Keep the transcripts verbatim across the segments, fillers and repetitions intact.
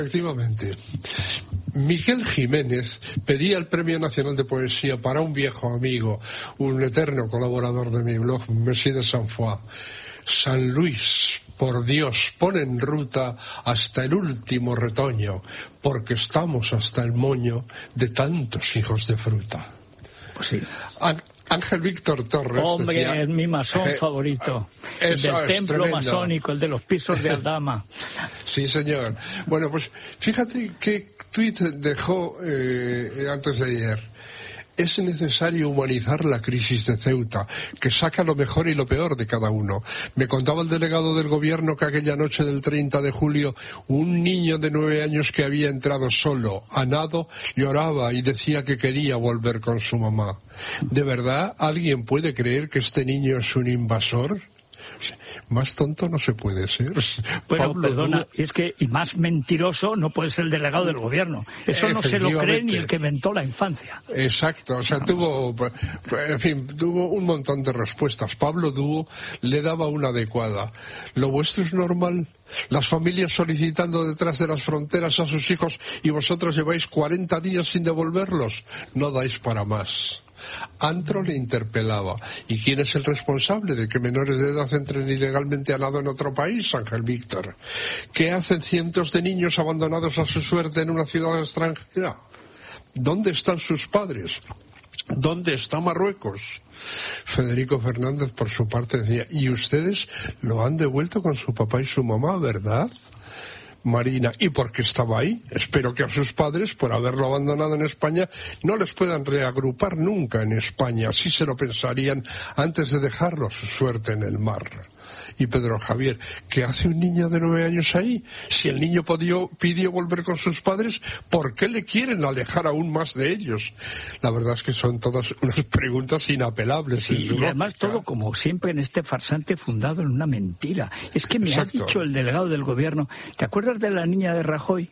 Efectivamente. Miguel Jiménez pedía el Premio Nacional de Poesía para un viejo amigo, un eterno colaborador de mi blog, Messi de Sanfoix. San Luis, por Dios, pon en ruta hasta el último retoño, porque estamos hasta el moño de tantos hijos de fruta. Pues sí. Ángel Víctor Torres. Hombre, decía, es mi masón eh, favorito. El del templo tremendo. Masónico, el de los pisos de Aldama. Sí, señor. Bueno, pues fíjate qué tuit dejó eh, antes de ayer. Es necesario humanizar la crisis de Ceuta, que saca lo mejor y lo peor de cada uno. Me contaba el delegado del gobierno que aquella noche del treinta de julio, un niño de nueve años que había entrado solo, a nado, lloraba y decía que quería volver con su mamá. ¿De verdad alguien puede creer que este niño es un invasor? Más tonto no se puede ser. Bueno, Pablo, perdona, tú... es que, y más mentiroso no puede ser el delegado del gobierno. Eso no se lo cree ni el que inventó la infancia. Exacto, o sea, no. tuvo, en fin, tuvo un montón de respuestas. Pablo Dúo le daba una adecuada. ¿Lo vuestro es normal? Las familias solicitando detrás de las fronteras a sus hijos y vosotros lleváis cuarenta días sin devolverlos. No dais para más. Antro le interpelaba. ¿Y quién es el responsable de que menores de edad entren ilegalmente a nado en otro país, Ángel Víctor? ¿Qué hacen cientos de niños abandonados a su suerte en una ciudad extranjera? ¿Dónde están sus padres? ¿Dónde está Marruecos? Federico Fernández, por su parte, decía, ¿y ustedes lo han devuelto con su papá y su mamá, verdad? Marina, ¿y por qué estaba ahí? Espero que a sus padres, por haberlo abandonado en España, no les puedan reagrupar nunca en España. Así se lo pensarían antes de dejarlo a su suerte en el mar. Y Pedro Javier, ¿qué hace un niño de nueve años ahí? Si el niño pidió, pidió volver con sus padres, ¿por qué le quieren alejar aún más de ellos? La verdad es que son todas unas preguntas inapelables. Sí, y además todo, como siempre, en este farsante fundado en una mentira. Es que me Exacto. ha dicho el delegado del gobierno, ¿te acuerdas de la niña de Rajoy?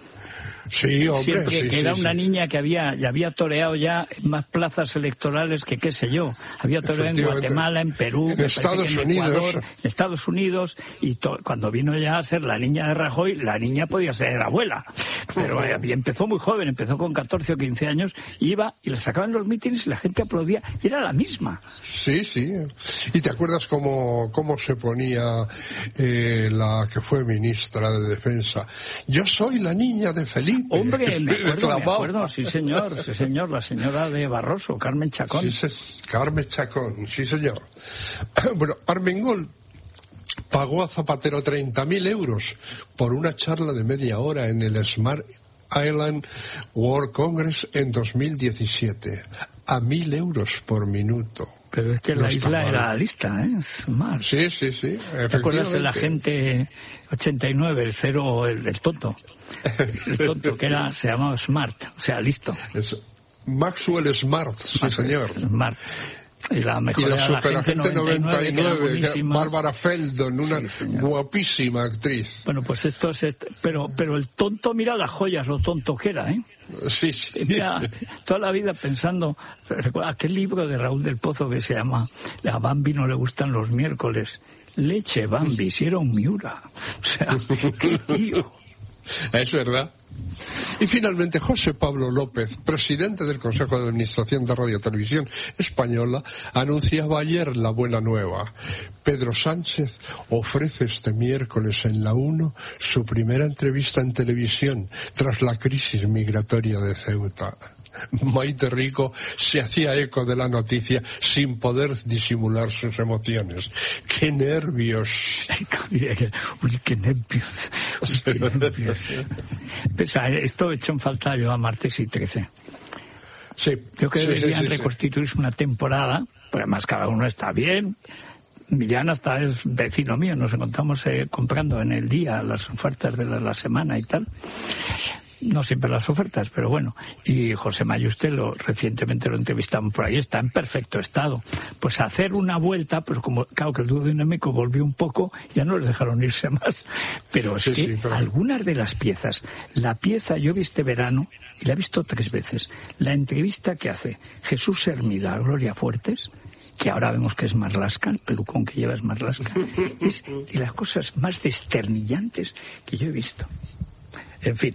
Sí, hombre, Siempre, sí, que sí, era sí. una niña que había, ya había toreado ya en más plazas electorales que qué sé yo. Había toreado en Guatemala, en Perú, en Estados en Unidos, Ecuador, en Estados Unidos, y to, cuando vino ya a ser la niña de Rajoy, la niña podía ser abuela. Pero eh, empezó muy joven, empezó con catorce o quince años, iba y la sacaban en los mítines y la gente aplaudía, y era la misma. Sí, sí. ¿Y te acuerdas cómo, cómo se ponía eh, la que fue ministra de Defensa? Yo soy la niña de Felipe. Hombre, me acuerdo, me acuerdo, sí señor, sí señor, la señora de Barroso, Carmen Chacón. Sí, se, Carmen Chacón, sí señor. Bueno, Armengol pagó a Zapatero treinta mil euros por una charla de media hora en el Smart Island World Congress en dos mil diecisiete. A mil euros por minuto. Pero es que no la isla mal. Era lista, ¿eh? Smart. Sí, sí, sí. ¿Te acuerdas de la gente ochenta y nueve, el cero, el, el tonto? El tonto que era, se llamaba Smart, o sea, listo. Es Maxwell Smart, sí Maxwell señor. Smart. Y la, y la superagente noventa y nueve, noventa y nueve Bárbara Feldon, una sí, guapísima actriz. Bueno, pues esto es, pero, pero el tonto, mira las joyas, lo tonto que era, ¿eh? Sí, sí. Mira, toda la vida pensando, recuerda aquel libro de Raúl del Pozo que se llama A Bambi no le gustan los miércoles. Leche, Bambi, si era un Miura. O sea, qué tío. Es verdad. Y finalmente José Pablo López, presidente del Consejo de Administración de Radio Televisión Española, anunciaba ayer la buena nueva. Pedro Sánchez ofrece este miércoles en la uno su primera entrevista en televisión tras la crisis migratoria de Ceuta. Maite Rico se hacía eco de la noticia sin poder disimular sus emociones. ¡Qué nervios! Uy, qué nervios. Uy, qué nervios. Pesa, esto he hecho en falta yo a martes y trece. Sí. Yo creo que sí, deberían sí, sí, reconstituirse sí. una temporada, pero además cada uno está bien. Millán hasta es vecino mío, nos encontramos eh, comprando en el día las ofertas de la, la semana y tal. No siempre las ofertas, pero bueno. Y José Mayustelo, recientemente lo entrevistamos por ahí, está en perfecto estado. Pues hacer una vuelta, pues como, claro que el dúo dinámico volvió un poco, ya no les dejaron irse más. Pero es sí, que sí, pero... algunas de las piezas, la pieza yo vi este verano, y la he visto tres veces, la entrevista que hace Jesús Hermida a Gloria Fuertes, que ahora vemos que es Marlaska, el pelucón que lleva es Marlaska, es de las cosas más desternillantes que yo he visto. En fin.